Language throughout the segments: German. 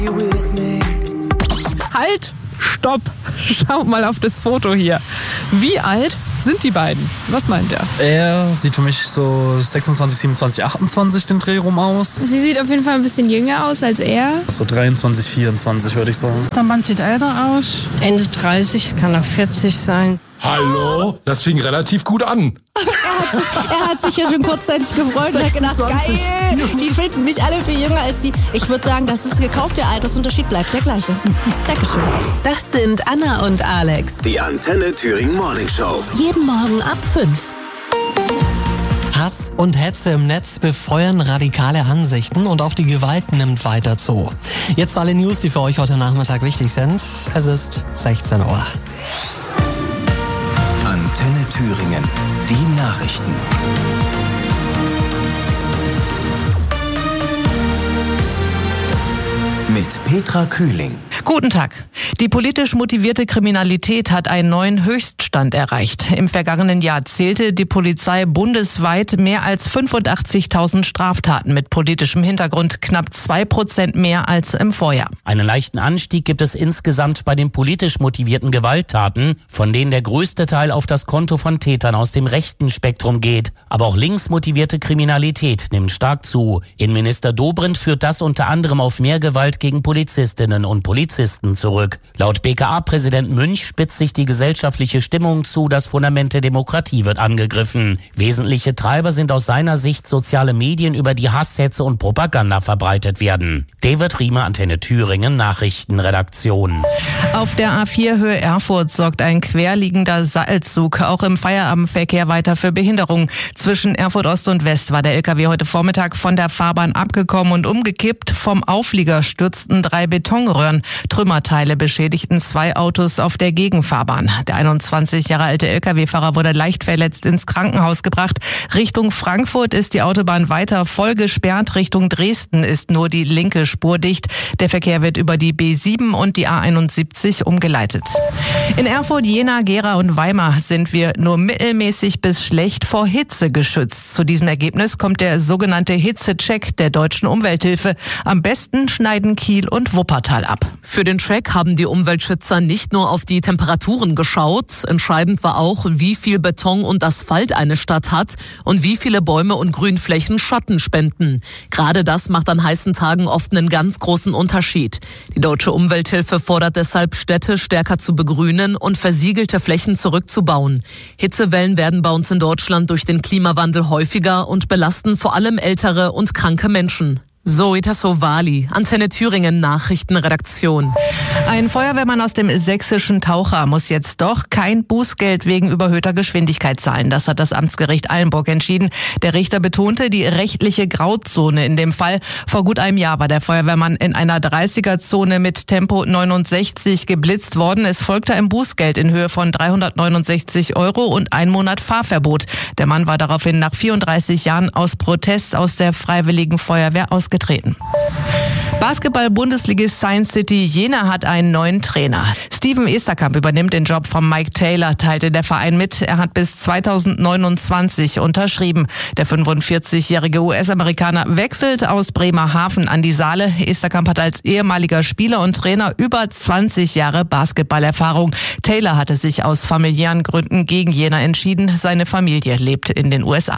Halt! Stopp! Schaut mal auf das Foto hier. Wie alt sind die beiden? Was meint er? Er sieht für mich so 26, 27, 28 den Dreh rum aus. Sie sieht auf jeden Fall ein bisschen jünger aus als er. So 23, 24 würde ich sagen. Der Mann sieht älter aus. Ende 30, kann auch 40 sein. Hallo? Das fing relativ gut an. Er hat sich ja schon kurzzeitig gefreut und hat gedacht, geil, die finden mich alle viel jünger als die. Ich würde sagen, das ist gekauft, der Altersunterschied bleibt der gleiche. Dankeschön. Das sind Anna und Alex. Die Antenne Thüringen Morning Show. Jeden Morgen ab 5. Hass und Hetze im Netz befeuern radikale Ansichten und auch die Gewalt nimmt weiter zu. Jetzt alle News, die für euch heute Nachmittag wichtig sind. Es ist 16 Uhr. Antenne Thüringen. Die Nachrichten. Mit Petra Kühling. Guten Tag. Die politisch motivierte Kriminalität hat einen neuen Höchststand erreicht. Im vergangenen Jahr zählte die Polizei bundesweit mehr als 85.000 Straftaten mit politischem Hintergrund, knapp 2% mehr als im Vorjahr. Einen leichten Anstieg gibt es insgesamt bei den politisch motivierten Gewalttaten, von denen der größte Teil auf das Konto von Tätern aus dem rechten Spektrum geht. Aber auch links motivierte Kriminalität nimmt stark zu. Innenminister Dobrindt führt das unter anderem auf mehr Gewalt gegen Polizistinnen und Polizisten zurück. Laut BKA-Präsident Münch spitzt sich die gesellschaftliche Stimmung zu, das Fundament der Demokratie wird angegriffen. Wesentliche Treiber sind aus seiner Sicht soziale Medien, über die Hasshetze und Propaganda verbreitet werden. David Riemer, Antenne Thüringen, Nachrichtenredaktion. Auf der A4 Höhe Erfurt sorgt ein querliegender Seilzug auch im Feierabendverkehr weiter für Behinderung. Zwischen Erfurt Ost und West war der LKW heute Vormittag von der Fahrbahn abgekommen und umgekippt. Vom Auflieger stürzten 3 Betonröhren. Trümmerteile beschädigten 2 Autos auf der Gegenfahrbahn. Der 21 Jahre alte LKW-Fahrer wurde leicht verletzt ins Krankenhaus gebracht. Richtung Frankfurt ist die Autobahn weiter voll gesperrt. Richtung Dresden ist nur die linke Spur dicht. Der Verkehr wird über die B7 und die A71 umgeleitet. In Erfurt, Jena, Gera und Weimar sind wir nur mittelmäßig bis schlecht vor Hitze geschützt. Zu diesem Ergebnis kommt der sogenannte Hitzecheck der Deutschen Umwelthilfe. Am besten schneiden Kiel und Wuppertal ab. Für den Check haben die Umweltschützer nicht nur auf die Temperaturen geschaut. Entscheidend war auch, wie viel Beton und Asphalt eine Stadt hat und wie viele Bäume und Grünflächen Schatten spenden. Gerade das macht an heißen Tagen oft einen ganz großen Unterschied. Die Deutsche Umwelthilfe fordert deshalb, Städte stärker zu begrünen und versiegelte Flächen zurückzubauen. Hitzewellen werden bei uns in Deutschland durch den Klimawandel häufiger und belasten vor allem ältere und kranke Menschen. Zoe Tassovali, Antenne Thüringen Nachrichtenredaktion. Ein Feuerwehrmann aus dem sächsischen Taucher muss jetzt doch kein Bußgeld wegen überhöhter Geschwindigkeit zahlen. Das hat das Amtsgericht Eilenburg entschieden. Der Richter betonte die rechtliche Grauzone in dem Fall. Vor gut einem Jahr war der Feuerwehrmann in einer 30er-Zone mit Tempo 69 geblitzt worden. Es folgte ein Bußgeld in Höhe von 369 € und 1 Monat Fahrverbot. Der Mann war daraufhin nach 34 Jahren aus Protest aus der Freiwilligen Feuerwehr ausgetreten. Basketball-Bundesligist Science City Jena hat einen neuen Trainer. Steven Esterkamp übernimmt den Job von Mike Taylor, teilte der Verein mit. Er hat bis 2029 unterschrieben. Der 45-jährige US-Amerikaner wechselt aus Bremerhaven an die Saale. Esterkamp hat als ehemaliger Spieler und Trainer über 20 Jahre Basketballerfahrung. Taylor hatte sich aus familiären Gründen gegen Jena entschieden. Seine Familie lebt in den USA.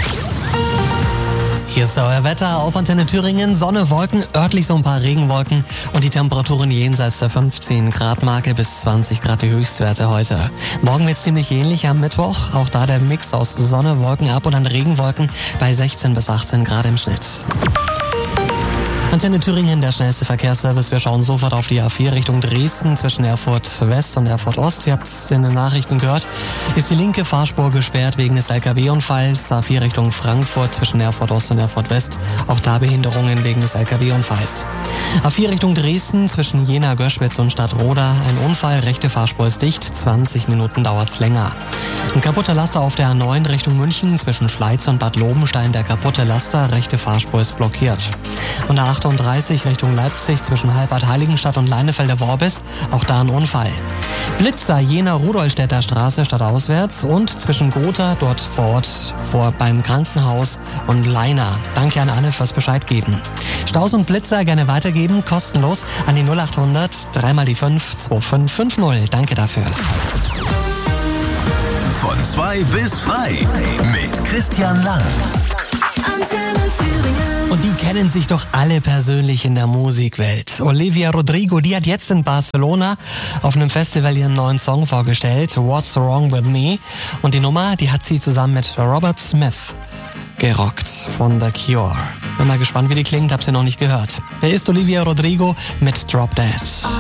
Hier ist euer Wetter auf Antenne Thüringen. Sonne, Wolken, örtlich so ein paar Regenwolken und die Temperaturen jenseits der 15 Grad Marke bis 20 Grad die Höchstwerte heute. Morgen wird es ziemlich ähnlich am Mittwoch. Auch da der Mix aus Sonne, Wolken ab und dann Regenwolken bei 16 bis 18 Grad im Schnitt. Antenne Thüringen, der schnellste Verkehrsservice. Wir schauen sofort auf die A4 Richtung Dresden zwischen Erfurt West und Erfurt Ost. Ihr habt es in den Nachrichten gehört. Ist die linke Fahrspur gesperrt wegen des LKW-Unfalls. A4 Richtung Frankfurt zwischen Erfurt Ost und Erfurt West. Auch da Behinderungen wegen des LKW-Unfalls. A4 Richtung Dresden zwischen Jena, Göschwitz und Stadtroda. Ein Unfall, rechte Fahrspur ist dicht. 20 Minuten dauert's länger. Ein kaputter Laster auf der A9 Richtung München zwischen Schleiz und Bad Lobenstein. Der kaputte Laster, rechte Fahrspur ist blockiert. Und der 38 Richtung Leipzig zwischen Halbad Heiligenstadt und Leinefelder-Worbis. Auch da ein Unfall. Blitzer Jena Rudolstädter Straße stadtauswärts und zwischen Gotha dort vor Ort beim Krankenhaus und Leina. Danke an alle fürs Bescheid geben. Staus und Blitzer gerne weitergeben, kostenlos an die 0800 3 die 5 2550. Danke dafür. Von 2 bis frei mit Christian Lang. Und die kennen sich doch alle persönlich in der Musikwelt. Olivia Rodrigo, die hat jetzt in Barcelona auf einem Festival ihren neuen Song vorgestellt, What's Wrong With Me. Und die Nummer, die hat sie zusammen mit Robert Smith gerockt von The Cure. Bin mal gespannt, wie die klingt, hab sie noch nicht gehört. Wer ist Olivia Rodrigo mit Drop Dead?